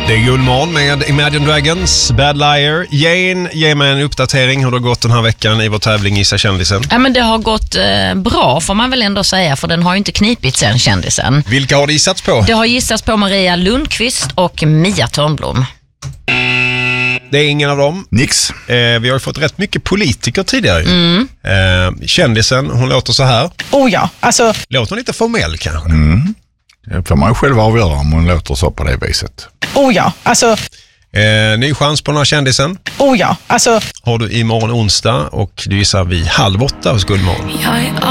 Det är Guldmorgon med Imagine Dragons, Bad Liar. Jane, ge mig en uppdatering hur det har gått den här veckan i vår tävling Gissa kändisen. Ja, men det har gått bra får man väl ändå säga, för den har ju inte knipit sen kändisen. Vilka har det gissats på? Det har gissats på Maria Lundqvist och Mia Törnblom. Det är ingen av dem. Nix. Vi har ju fått rätt mycket politiker tidigare. Kändisen, hon låter så här. Oh ja, alltså... Låter hon lite formell kanske? Det får man ju själv avgöra om hon låter så på det viset. Oh ja, alltså... Ny chans på den här kändisen. Oh ja, alltså... Har du imorgon onsdag och du gissar vid 7:30 hos Guldmorgon.